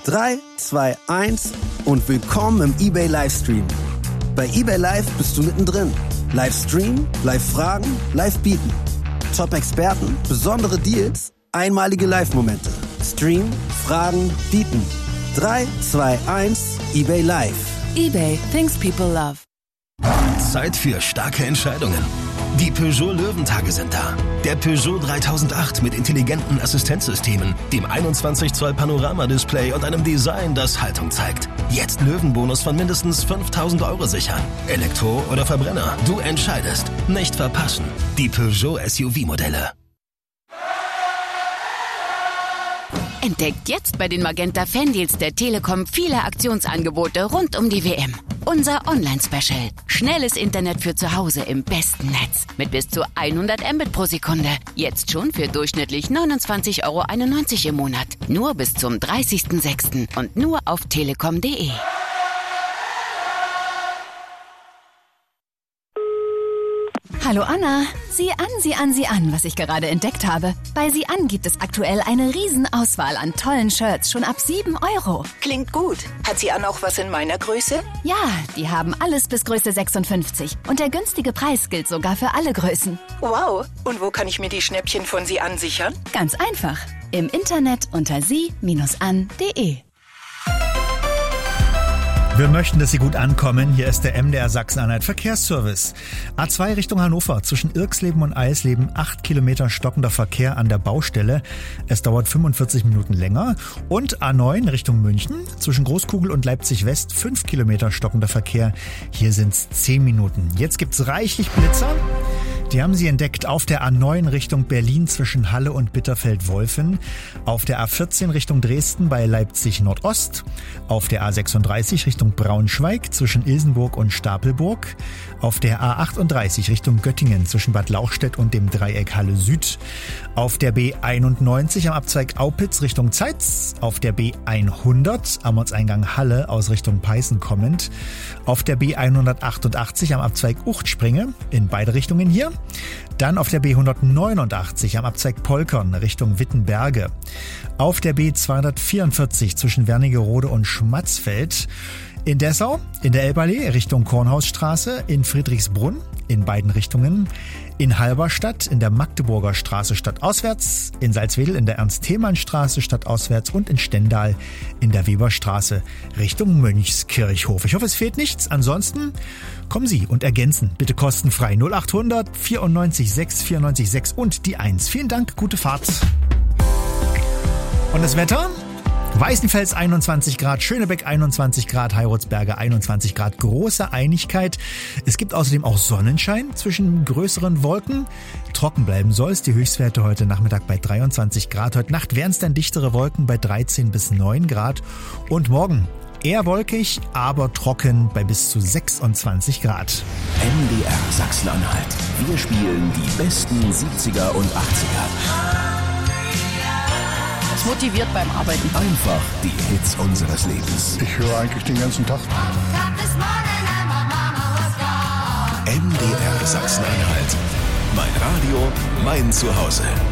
3, 2, 1 und willkommen im eBay Livestream. Bei eBay Live bist du mittendrin. Livestream, Live-Fragen, Live-Bieten. Top-Experten, besondere Deals, einmalige Live-Momente. Stream, Fragen, Bieten. 3, 2, 1, eBay Live. eBay, things people love. Zeit für starke Entscheidungen. Die Peugeot Löwentage sind da. Der Peugeot 3008 mit intelligenten Assistenzsystemen, dem 21 Zoll Panoramadisplay und einem Design, das Haltung zeigt. Jetzt Löwenbonus von mindestens 5.000 € sichern. Elektro oder Verbrenner, du entscheidest. Nicht verpassen. Die Peugeot SUV-Modelle. Entdeckt jetzt bei den Magenta Fan-Deals der Telekom viele Aktionsangebote rund um die WM. Unser Online-Special. Schnelles Internet für zu Hause im besten Netz. Mit bis zu 100 Mbit pro Sekunde. Jetzt schon für durchschnittlich 29,91 € im Monat. Nur bis zum 30.06. und nur auf telekom.de. Hallo Anna, sieh an, was ich gerade entdeckt habe. Bei Sieh an gibt es aktuell eine Riesenauswahl an tollen Shirts, schon ab 7 €. Klingt gut. Hat Sieh an auch was in meiner Größe? Ja, die haben alles bis Größe 56. Und der günstige Preis gilt sogar für alle Größen. Wow. Und wo kann ich mir die Schnäppchen von Sieh an sichern? Ganz einfach. Im Internet unter sie-an.de. Wir möchten, dass Sie gut ankommen. Hier ist der MDR Sachsen-Anhalt Verkehrsservice. A2 Richtung Hannover, zwischen Irxleben und Eisleben, 8 Kilometer stockender Verkehr an der Baustelle. Es dauert 45 Minuten länger. Und A9 Richtung München, zwischen Großkugel und Leipzig West, 5 Kilometer stockender Verkehr. Hier sind es 10 Minuten. Jetzt gibt's reichlich Blitzer. Die haben Sie entdeckt auf der A9 Richtung Berlin zwischen Halle und Bitterfeld-Wolfen, auf der A14 Richtung Dresden bei Leipzig Nordost, auf der A36 Richtung Braunschweig zwischen Ilsenburg und Stapelburg, auf der A38 Richtung Göttingen zwischen Bad Lauchstädt und dem Dreieck Halle Süd, auf der B91 am Abzweig Aupitz Richtung Zeitz, auf der B100 am Ortseingang Halle aus Richtung Peißen kommend, auf der B188 am Abzweig Uchtspringe in beide Richtungen hier, dann auf der B189 am Abzweig Polkern Richtung Wittenberge, auf der B244 zwischen Wernigerode und Schmatzfeld, in Dessau, in der Elballee Richtung Kornhausstraße, in Friedrichsbrunn in beiden Richtungen, in Halberstadt in der Magdeburger Straße stadtauswärts, in Salzwedel in der Ernst-Thälmann-Straße stadtauswärts und in Stendal in der Weberstraße Richtung Mönchskirchhof. Ich hoffe, es fehlt nichts. Ansonsten kommen Sie und ergänzen bitte kostenfrei 0800 94 6 94 6 und die 1. Vielen Dank, gute Fahrt. Und das Wetter? Weißenfels 21 Grad, Schönebeck 21 Grad, Heiratsberge 21 Grad, große Einigkeit. Es gibt außerdem auch Sonnenschein zwischen größeren Wolken. Trocken bleiben soll es, die Höchstwerte heute Nachmittag bei 23 Grad. Heute Nacht werden es dann dichtere Wolken bei 13 bis 9 Grad. Und morgen eher wolkig, aber trocken bei bis zu 26 Grad. MDR Sachsen-Anhalt. Wir spielen die besten 70er und 80er. Das motiviert beim Arbeiten. Einfach die Hits unseres Lebens. Ich höre eigentlich den ganzen Tag. MDR Sachsen-Anhalt. Mein Radio, mein Zuhause.